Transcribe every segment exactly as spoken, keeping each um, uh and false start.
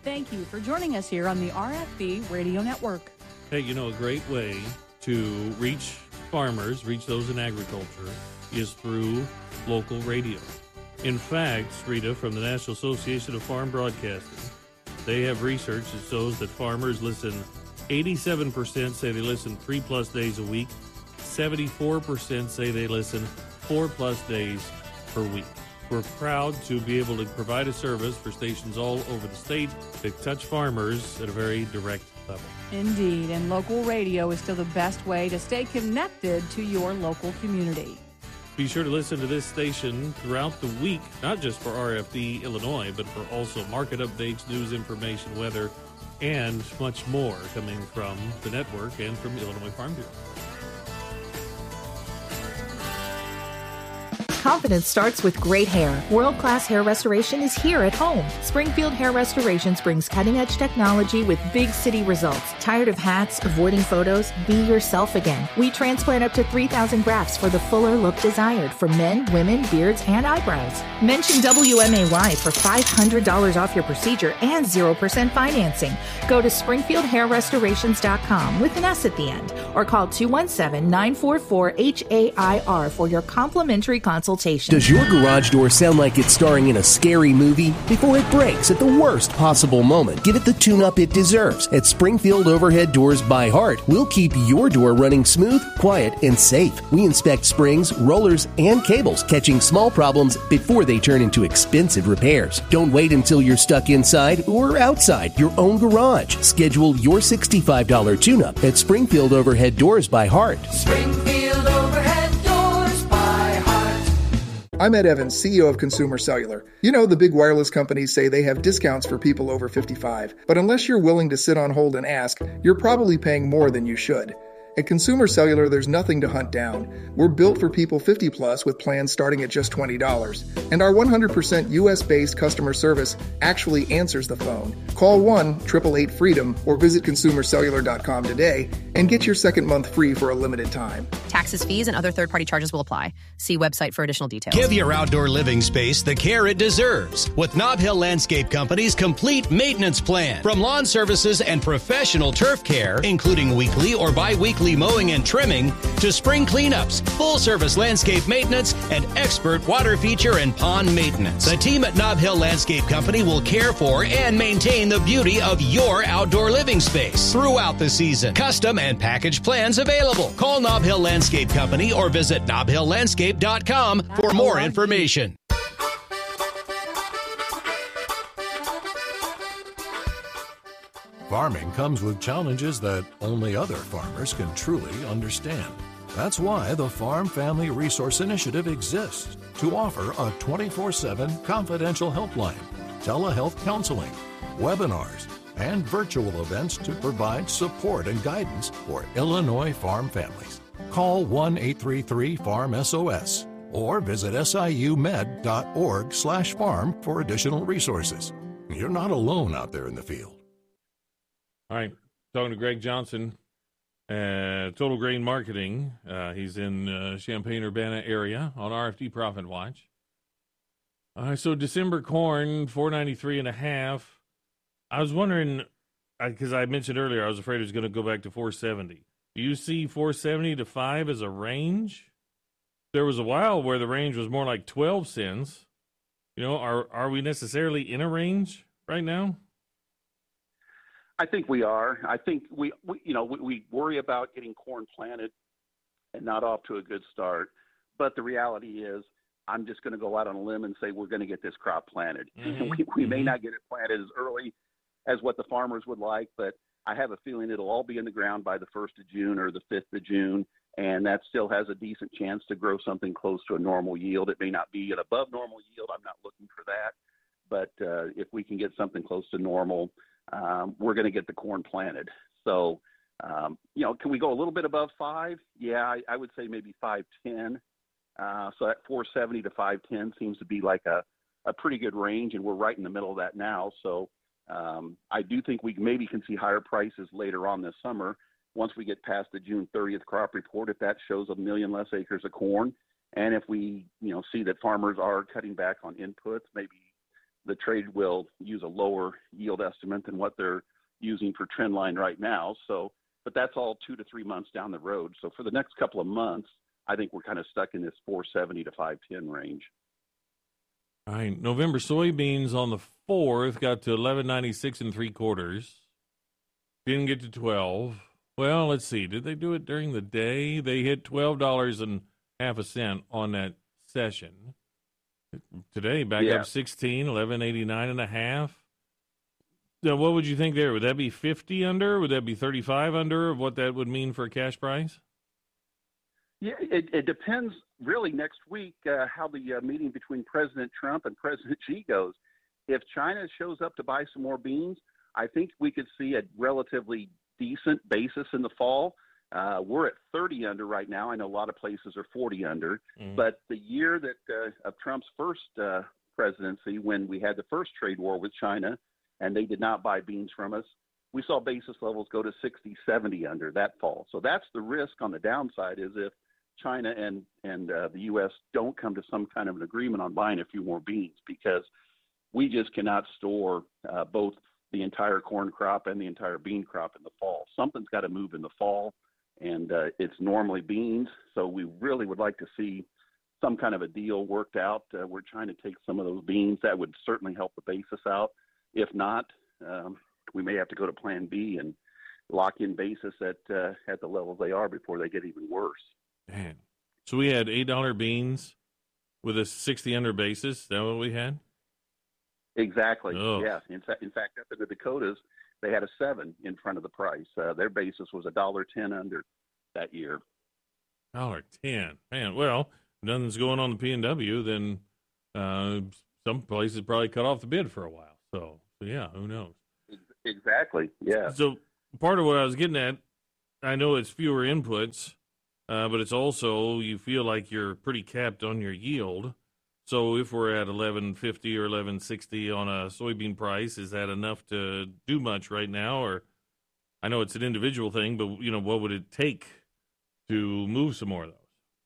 Thank you for joining us here on the R F B Radio Network. Hey, you know, a great way to reach farmers, reach those in agriculture, is through local radio. In fact, Rita, from the National Association of Farm Broadcasting, they have research that shows that farmers listen, eighty-seven percent say they listen three plus days a week, seventy-four percent say they listen four plus days per week. We're proud to be able to provide a service for stations all over the state that touch farmers at a very direct level. Indeed, and local radio is still the best way to stay connected to your local community. Be sure to listen to this station throughout the week, not just for R F D Illinois, but for also market updates, news information, weather, and much more coming from the network and from Illinois Farm Bureau. Confidence starts with great hair. World-class hair restoration is here at home. Springfield Hair Restorations brings cutting-edge technology with big city results. Tired of hats, avoiding photos? Be yourself again. We transplant up to three thousand grafts for the fuller look desired for men, women, beards, and eyebrows. Mention W M A Y for five hundred dollars off your procedure and zero percent financing. Go to springfield hair restorations dot com with an S at the end or call two one seven, nine four four, H A I R for your complimentary consultation. Does your garage door sound like it's starring in a scary movie? Before it breaks at the worst possible moment, give it the tune-up it deserves. At Springfield Overhead Doors by Heart, we'll keep your door running smooth, quiet, and safe. We inspect springs, rollers, and cables, catching small problems before they turn into expensive repairs. Don't wait until you're stuck inside or outside your own garage. Schedule your sixty-five dollars tune-up at Springfield Overhead Doors by Heart. Springfield Overhead Doors by Heart. I'm Ed Evans, C E O of Consumer Cellular. You know, the big wireless companies say they have discounts for people over fifty-five, but unless you're willing to sit on hold and ask, you're probably paying more than you should. At Consumer Cellular, there's nothing to hunt down. We're built for people fifty plus with plans starting at just twenty dollars. And our one hundred percent U S-based customer service actually answers the phone. Call one eight eight eight freedom or visit consumer cellular dot com today and get your second month free for a limited time. Taxes, fees, and other third-party charges will apply. See website for additional details. Give your outdoor living space the care it deserves with Nob Hill Landscape Company's complete maintenance plan. From lawn services and professional turf care, including weekly or bi-weekly mowing and trimming, to spring cleanups, full-service landscape maintenance, and expert water feature and pond maintenance. The team at Nob Hill Landscape Company will care for and maintain the beauty of your outdoor living space throughout the season. Custom and package plans available. Call Nob Hill Landscape Company or visit nob hill landscape dot com for more information. Farming comes with challenges that only other farmers can truly understand. That's why the Farm Family Resource Initiative exists, to offer a twenty-four seven confidential helpline, telehealth counseling, webinars, and virtual events to provide support and guidance for Illinois farm families. Call one eight three three farm S O S or visit siumed dot org slash farm for additional resources. You're not alone out there in the field. All right, talking to Greg Johnson, uh, Total Grain Marketing. Uh, he's in uh, Champaign-Urbana area on R F D Profit Watch. Uh, so December corn, four ninety-three and a half. I was wondering, because I, I mentioned earlier, I was afraid it was going to go back to four seventy. Do you see four seventy to five as a range? There was a while where the range was more like twelve cents. You know, are are we necessarily in a range right now? I think we are. I think we, we you know, we, we worry about getting corn planted and not off to a good start. But the reality is, I'm just going to go out on a limb and say we're going to get this crop planted. Mm-hmm. we, we mm-hmm. may not get it planted as early as what the farmers would like, but I have a feeling it'll all be in the ground by the first of June or the fifth of June, and that still has a decent chance to grow something close to a normal yield. It may not be an above normal yield. I'm not looking for that. But uh, if we can get something close to normal, um, we're going to get the corn planted. So, um, you know, can we go a little bit above five? Yeah, I, I would say maybe five ten. Uh, so that four seventy to five ten seems to be like a, a pretty good range, and we're right in the middle of that now. So um, I do think we maybe can see higher prices later on this summer once we get past the June thirtieth crop report, if that shows a million less acres of corn. And if we, you know, see that farmers are cutting back on inputs, maybe the trade will use a lower yield estimate than what they're using for trend line right now. So, but that's all two to three months down the road. So for the next couple of months, I think we're kind of stuck in this four seventy to five ten range. All right, November soybeans on the fourth got to eleven ninety-six and three quarters. Didn't get to twelve. Well, let's see. Did they do it during the day? They hit twelve dollars and half a cent on that session. Today, back yeah. up sixteen, eleven eighty-nine and a half. Now, what would you think there? Would that be fifty under? Would that be thirty-five under of what that would mean for a cash price? Yeah, it, it depends really next week uh, how the uh, meeting between President Trump and President Xi goes. If China shows up to buy some more beans, I think we could see a relatively decent basis in the fall. Uh, we're at thirty under right now. I know a lot of places are forty under, mm. but the year that uh, of Trump's first uh, presidency, when we had the first trade war with China and they did not buy beans from us, we saw basis levels go to sixty, seventy under that fall. So that's the risk on the downside, is if China and, and uh, the U S don't come to some kind of an agreement on buying a few more beans, because we just cannot store uh, both the entire corn crop and the entire bean crop in the fall. Something's got to move in the fall. And uh, it's normally beans, so we really would like to see some kind of a deal worked out uh, where China takes some of those beans. That would certainly help the basis out. If not, um, we may have to go to Plan B and lock in basis at uh, at the levels they are before they get even worse. Man, so we had eight dollar beans with a sixty under basis. Is that what we had? Exactly. Oh. Yeah. In fact, in fact, up in the Dakotas, they had a seven in front of the price. Uh, their basis was a dollar ten under that year. Dollar ten, man. Well, if nothing's going on the P and W, then uh, some places probably cut off the bid for a while. So, so yeah, who knows? Exactly. Yeah. So part of what I was getting at, I know it's fewer inputs, uh, but it's also you feel like you're pretty capped on your yield. So if we're at eleven fifty or eleven sixty on a soybean price, is that enough to do much right now? Or I know it's an individual thing, but you know, what would it take to move some more of those?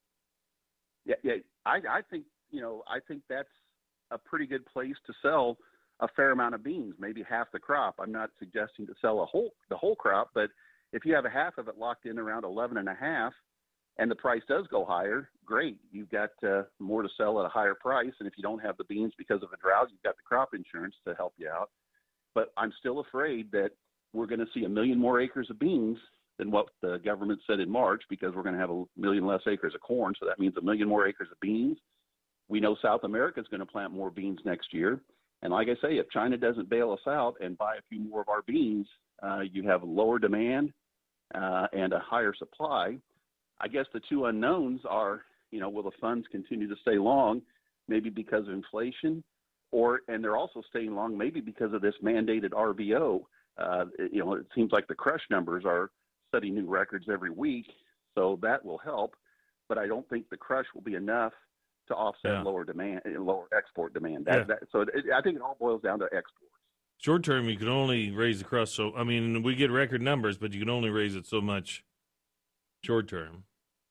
Yeah, yeah. I, I think you know, I think that's a pretty good place to sell a fair amount of beans, maybe half the crop. I'm not suggesting to sell a whole the whole crop, but if you have a half of it locked in around eleven and a half, and the price does go higher, great. You've got uh, more to sell at a higher price. And if you don't have the beans because of a drought, you've got the crop insurance to help you out. But I'm still afraid that we're going to see a million more acres of beans than what the government said in March, because we're going to have a million less acres of corn. So that means a million more acres of beans. We know South America is going to plant more beans next year. And like I say, if China doesn't bail us out and buy a few more of our beans, uh, you have lower demand uh, and a higher supply. I guess the two unknowns are, you know, will the funds continue to stay long, maybe because of inflation, or, and they're also staying long maybe because of this mandated R V O. Uh, it, you know, it seems like the crush numbers are setting new records every week, so that will help. But I don't think the crush will be enough to offset yeah. lower demand, lower export demand. That, Yeah. that, so it, I think it all boils down to exports. Short term, you can only raise the crush. So, I mean, we get record numbers, but you can only raise it so much short term.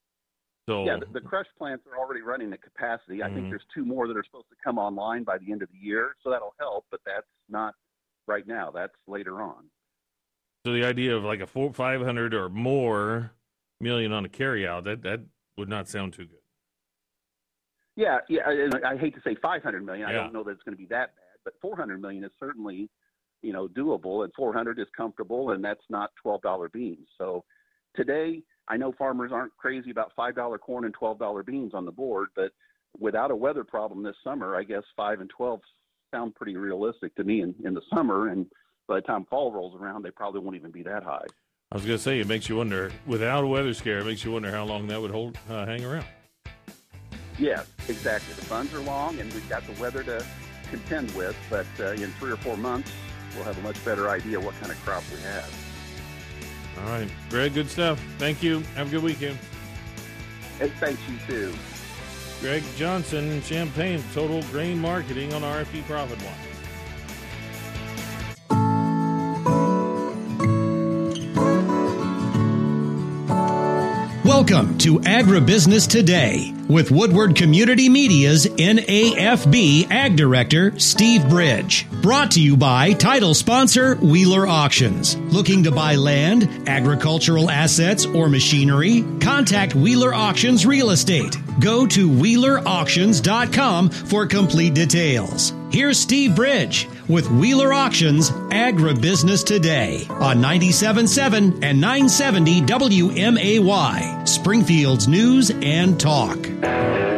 So, yeah, the, the crush plants are already running at capacity. I mm-hmm. think there's two more that are supposed to come online by the end of the year, so that'll help, but that's not right now. That's later on. So the idea of like a four, five hundred or more million on a carryout, that, that would not sound too good. Yeah, yeah. I, I hate to say five hundred million. I Yeah. don't know that it's going to be that bad, but four hundred million is certainly, you know, doable, and four hundred is comfortable, and that's not twelve dollar beans. So today, I know farmers aren't crazy about five dollar corn and twelve dollar beans on the board, but without a weather problem this summer, I guess five and twelve sound pretty realistic to me in, in the summer, and by the time fall rolls around, they probably won't even be that high. I was going to say, it makes you wonder, without a weather scare, it makes you wonder how long that would hold, uh, hang around. Yes, exactly. The funds are long, and we've got the weather to contend with, but uh, in three or four months, we'll have a much better idea what kind of crop we have. All right. Greg, good stuff. Thank you. Have a good weekend. Hey, thanks, you too. Greg Johnson, Champaign, Total Grain Marketing on R F P Profit Watch. Welcome to Agribusiness Today, with Woodward Community Media's N A F B Ag Director, Steve Bridge. Brought to you by title sponsor Wheeler Auctions. Looking to buy land, agricultural assets, or machinery? Contact Wheeler Auctions Real Estate. Go to wheeler auctions dot com for complete details. Here's Steve Bridge with Wheeler Auctions Agribusiness Today on ninety-seven point seven and nine seventy W M A Y, Springfield's News and Talk.